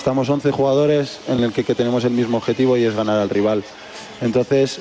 estamos 11 jugadores en el que tenemos el mismo objetivo y es ganar al rival. Entonces,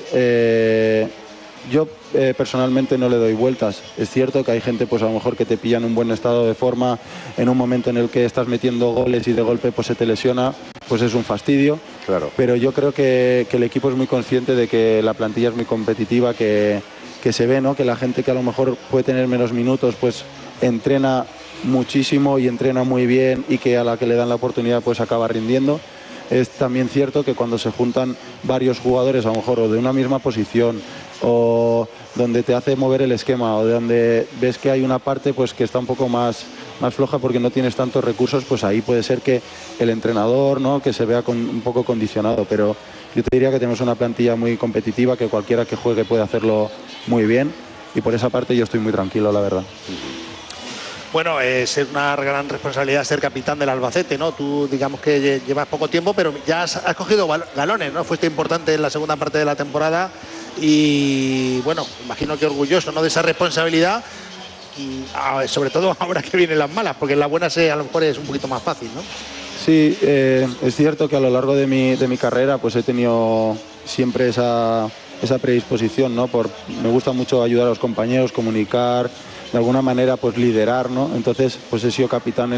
yo personalmente no le doy vueltas. Es cierto que hay gente, pues a lo mejor que te pilla en un buen estado de forma, en un momento en el que estás metiendo goles y de golpe pues se te lesiona, pues es un fastidio. Claro. Pero yo creo que el equipo es muy consciente de que la plantilla es muy competitiva, que se ve, ¿no? Que la gente que a lo mejor puede tener menos minutos, pues entrena muchísimo y entrena muy bien, y que a la que le dan la oportunidad pues acaba rindiendo. Es también cierto que cuando se juntan varios jugadores, a lo mejor o de una misma posición, o donde te hace mover el esquema, o de donde ves que hay una parte pues que está un poco más floja porque no tienes tantos recursos, pues ahí puede ser que el entrenador, ¿no?, que se vea un poco condicionado. Pero yo te diría que tenemos una plantilla muy competitiva, que cualquiera que juegue puede hacerlo muy bien, y por esa parte yo estoy muy tranquilo, la verdad. Bueno, es una gran responsabilidad ser capitán del Albacete, ¿no? Tú, digamos que llevas poco tiempo, pero ya has cogido galones, ¿no? Fuiste importante en la segunda parte de la temporada y, bueno, imagino que orgulloso, ¿no?, de esa responsabilidad, y sobre todo ahora que vienen las malas, porque en las buenas a lo mejor es un poquito más fácil, ¿no? Sí, es cierto que a lo largo de mi carrera pues he tenido siempre esa predisposición, ¿no? Me gusta mucho ayudar a los compañeros, comunicar, de alguna manera pues liderar, ¿no? Entonces pues he sido capitán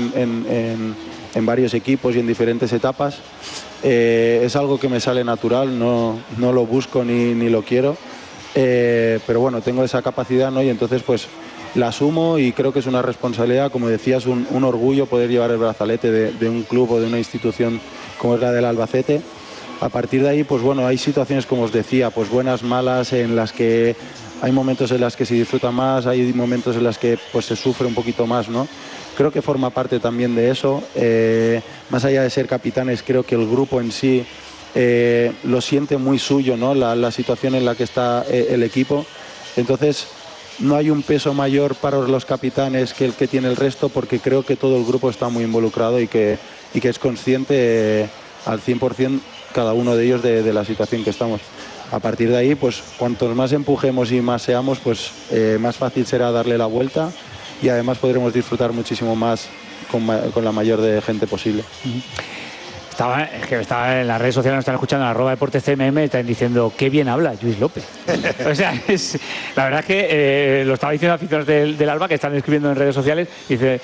en varios equipos y en diferentes etapas. Es algo que me sale natural, no lo busco ni lo quiero, pero bueno, tengo esa capacidad, ¿no? Y entonces pues la asumo, y creo que es una responsabilidad, como decías, un orgullo poder llevar el brazalete de un club o de una institución como es la del Albacete. A partir de ahí, pues bueno, hay situaciones, como os decía, pues buenas, malas, en las que hay momentos en las que se disfruta más, hay momentos en las que pues se sufre un poquito más, ¿no? Creo que forma parte también de eso. Más allá de ser capitanes, creo que el grupo en sí lo siente muy suyo, ¿no? La situación en la que está el equipo. Entonces, no hay un peso mayor para los capitanes que el que tiene el resto, porque creo que todo el grupo está muy involucrado y que es consciente al 100% cada uno de ellos de la situación que estamos. A partir de ahí, pues cuantos más empujemos y más seamos, pues más fácil será darle la vuelta, y además podremos disfrutar muchísimo más con la mayor de gente posible. Estaba en las redes sociales, nos están escuchando en @deportescmm, están diciendo qué bien habla Lluís López. O sea, la verdad es que lo estaba diciendo aficionados del Alba, que están escribiendo en redes sociales, dice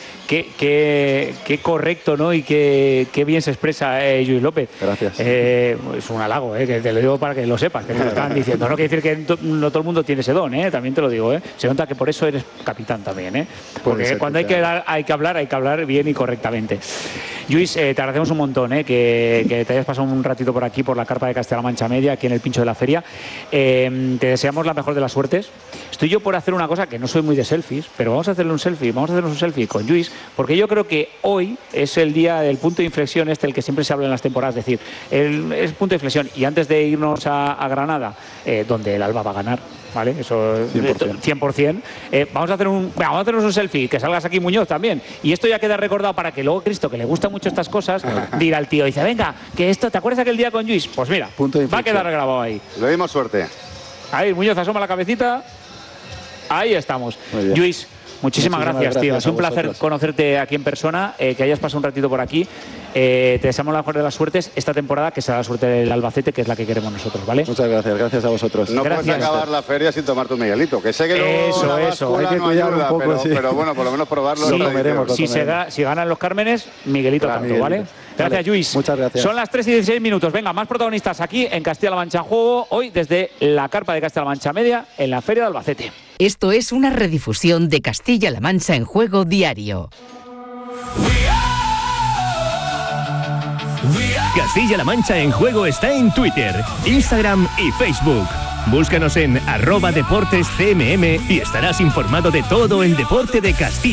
qué correcto, ¿no? Y qué bien se expresa Lluís López. Gracias. Es un halago, que te lo digo para que lo sepas, que te lo están diciendo. No quiere decir que no todo el mundo tiene ese don, también te lo digo. Se nota que por eso eres capitán también, porque cuando hay que hablar bien y correctamente. Lluís, te agradecemos un montón, que te hayas pasado un ratito por aquí, por la carpa de Castilla-La Mancha Media, aquí en el Pincho de la Feria. Te deseamos la mejor de las suertes. Estoy yo por hacer una cosa, que no soy muy de selfies, pero vamos a hacernos un selfie con Lluís, porque yo creo que hoy es el día del punto de inflexión, el que siempre se habla en las temporadas, es decir, es punto de inflexión. Y antes de irnos a Granada, donde el Alba va a ganar, ¿vale? Eso 100%. Vamos a hacernos un selfie, que salgas aquí, Muñoz, también. Y esto ya queda recordado para que luego Cristo, que le gusta mucho estas cosas, dirá al tío, dice, venga, que esto, ¿te acuerdas aquel día con Lluís? Pues mira, va a quedar grabado ahí. Le dimos suerte. Ahí, Muñoz, asoma la cabecita. Ahí estamos. Lluís, muchísimas gracias, tío. Es un placer conocerte aquí en persona, que hayas pasado un ratito por aquí. Te deseamos la mejor de las suertes esta temporada, que será la suerte del Albacete, que es la que queremos nosotros, ¿vale? Muchas gracias a vosotros. No puedes acabar la feria sin tomarte un Miguelito, que sé que luego eso, hay que cuidar un poco, pero bueno, por lo menos probarlo. Sí, lo veremos. Si ganan los Cármenes, Miguelito tanto, ¿vale? Gracias, Lluís. Muchas gracias. Son las 3:16. Venga, más protagonistas aquí en Castilla-La Mancha en Juego, hoy desde la carpa de Castilla-La Mancha Media, en la Feria de Albacete. Esto es una redifusión de Castilla-La Mancha en Juego diario. Castilla-La Mancha en Juego está en Twitter, Instagram y Facebook. Búscanos en @deportescmm y estarás informado de todo el deporte de Castilla.